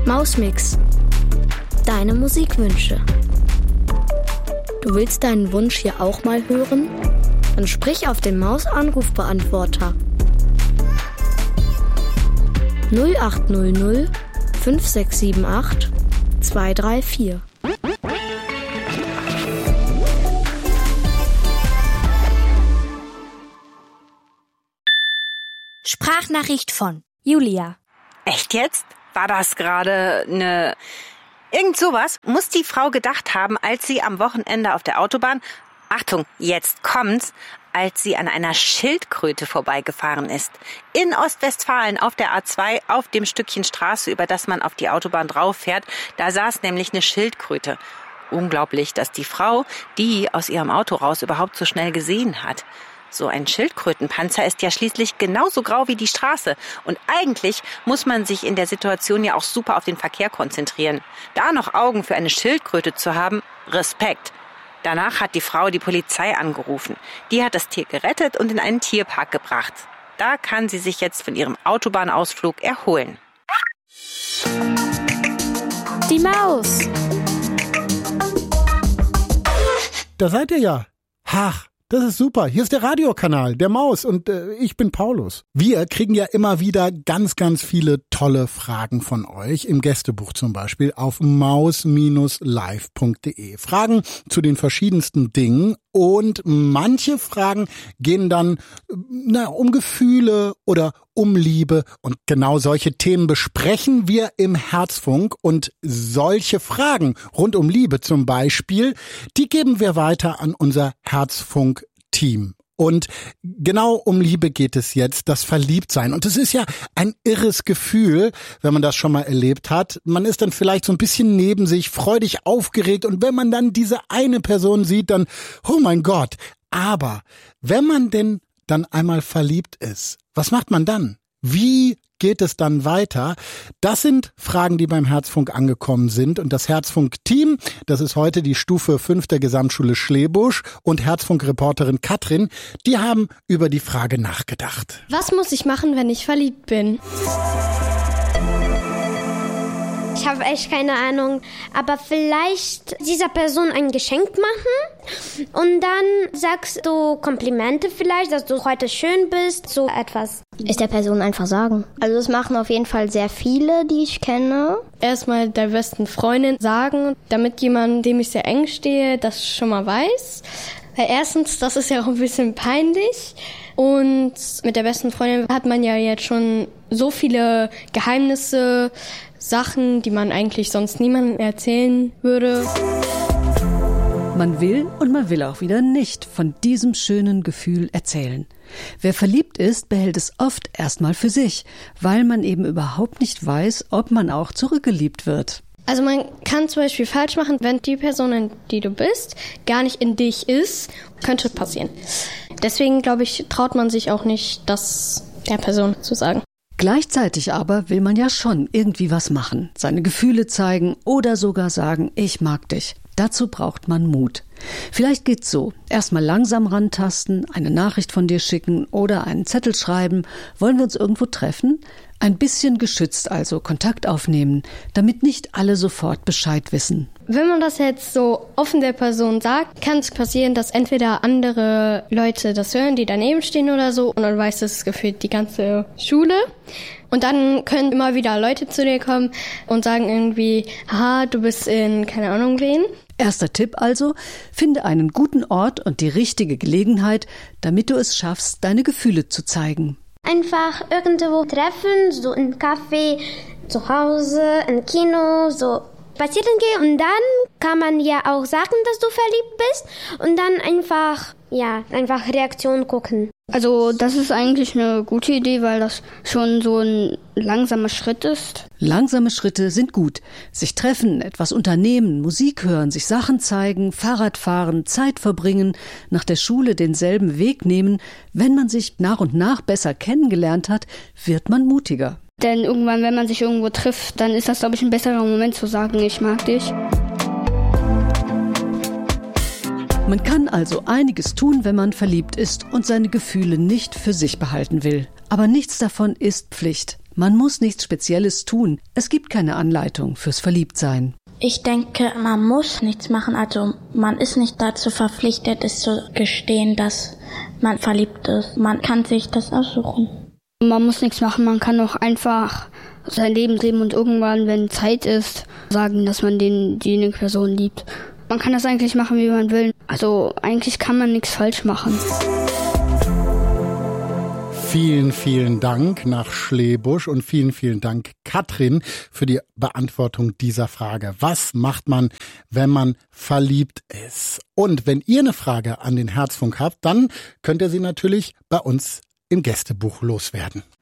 Mausmix. Deine Musikwünsche. Du willst deinen Wunsch hier auch mal hören? Dann sprich auf den Maus-Anrufbeantworter. 0800 5678 234. Sprachnachricht von Julia. Echt jetzt? War das gerade eine... Irgend sowas muss die Frau gedacht haben, als sie am Wochenende auf der Autobahn, Achtung, jetzt kommt's, als sie an einer Schildkröte vorbeigefahren ist. In Ostwestfalen auf der A2, auf dem Stückchen Straße, über das man auf die Autobahn drauf fährt, da saß nämlich eine Schildkröte. Unglaublich, dass die Frau die aus ihrem Auto raus überhaupt so schnell gesehen hat. So ein Schildkrötenpanzer ist ja schließlich genauso grau wie die Straße. Und eigentlich muss man sich in der Situation ja auch super auf den Verkehr konzentrieren. Da noch Augen für eine Schildkröte zu haben, Respekt. Danach hat die Frau die Polizei angerufen. Die hat das Tier gerettet und in einen Tierpark gebracht. Da kann sie sich jetzt von ihrem Autobahnausflug erholen. Die Maus. Da seid ihr ja. Ach, das ist super. Hier ist der Radiokanal, der Maus und ich bin Paulus. Wir kriegen ja immer wieder ganz, ganz viele tolle Fragen von euch, im Gästebuch zum Beispiel auf maus-live.de. Fragen zu den verschiedensten Dingen und manche Fragen gehen dann um Gefühle oder um Liebe und genau solche Themen besprechen wir im Herzfunk und solche Fragen rund um Liebe zum Beispiel, die geben wir weiter an unser Herzfunk-Team. Und genau um Liebe geht es jetzt, das Verliebtsein. Und es ist ja ein irres Gefühl, wenn man das schon mal erlebt hat. Man ist dann vielleicht so ein bisschen neben sich, freudig aufgeregt. Und wenn man dann diese eine Person sieht, dann, oh mein Gott. Aber wenn man denn dann einmal verliebt ist, was macht man dann? Wie geht es dann weiter? Das sind Fragen, die beim Herzfunk angekommen sind. Und das Herzfunk-Team, das ist heute die Stufe 5 der Gesamtschule Schlebusch und Herzfunk-Reporterin Katrin, die haben über die Frage nachgedacht. Was muss ich machen, wenn ich verliebt bin? Ich habe echt keine Ahnung, aber vielleicht dieser Person ein Geschenk machen und dann sagst du Komplimente vielleicht, dass du heute schön bist, so etwas. Ich der Person einfach sagen. Also das machen auf jeden Fall sehr viele, die ich kenne. Erstmal der besten Freundin sagen, damit jemand, dem ich sehr eng stehe, das schon mal weiß. Weil erstens, das ist ja auch ein bisschen peinlich. Und mit der besten Freundin hat man ja jetzt schon so viele Geheimnisse, Sachen, die man eigentlich sonst niemandem erzählen würde. Man will und man will auch wieder nicht von diesem schönen Gefühl erzählen. Wer verliebt ist, behält es oft erstmal für sich, weil man eben überhaupt nicht weiß, ob man auch zurückgeliebt wird. Also man kann zum Beispiel falsch machen, wenn die Person, in die du bist, gar nicht in dich ist, könnte passieren. Deswegen, glaube ich, traut man sich auch nicht, das der Person zu sagen. Gleichzeitig aber will man ja schon irgendwie was machen, seine Gefühle zeigen oder sogar sagen, ich mag dich. Dazu braucht man Mut. Vielleicht geht's so. Erstmal langsam rantasten, eine Nachricht von dir schicken oder einen Zettel schreiben. Wollen wir uns irgendwo treffen? Ein bisschen geschützt also Kontakt aufnehmen, damit nicht alle sofort Bescheid wissen. Wenn man das jetzt so offen der Person sagt, kann es passieren, dass entweder andere Leute das hören, die daneben stehen oder so, und dann weiß das gefühlt die ganze Schule. Und dann können immer wieder Leute zu dir kommen und sagen irgendwie, haha, du bist in keine Ahnung wen. Erster Tipp also, finde einen guten Ort und die richtige Gelegenheit, damit du es schaffst, deine Gefühle zu zeigen. Einfach irgendwo treffen, so im Café, zu Hause, im Kino, so spazieren gehen und dann kann man ja auch sagen, dass du verliebt bist und dann einfach Reaktion gucken. Also das ist eigentlich eine gute Idee, weil das schon so ein langsamer Schritt ist. Langsame Schritte sind gut. Sich treffen, etwas unternehmen, Musik hören, sich Sachen zeigen, Fahrrad fahren, Zeit verbringen, nach der Schule denselben Weg nehmen. Wenn man sich nach und nach besser kennengelernt hat, wird man mutiger. Denn irgendwann, wenn man sich irgendwo trifft, dann ist das, glaube ich, ein besserer Moment zu sagen, ich mag dich. Man kann also einiges tun, wenn man verliebt ist und seine Gefühle nicht für sich behalten will. Aber nichts davon ist Pflicht. Man muss nichts Spezielles tun. Es gibt keine Anleitung fürs Verliebtsein. Ich denke, man muss nichts machen. Also man ist nicht dazu verpflichtet, es zu gestehen, dass man verliebt ist. Man kann sich das aussuchen. Man muss nichts machen, man kann auch einfach sein Leben leben und irgendwann, wenn Zeit ist, sagen, dass man diejenige Person liebt. Man kann das eigentlich machen, wie man will. Also eigentlich kann man nichts falsch machen. Vielen, vielen Dank nach Schlebusch und vielen, vielen Dank, Katrin, für die Beantwortung dieser Frage. Was macht man, wenn man verliebt ist? Und wenn ihr eine Frage an den Herzfunk habt, dann könnt ihr sie natürlich bei uns im Gästebuch loswerden.